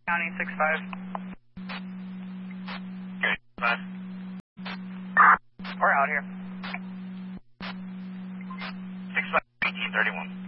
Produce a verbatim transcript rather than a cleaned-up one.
County six five. Okay, five. We're out here. six five, eighteen thirty-one.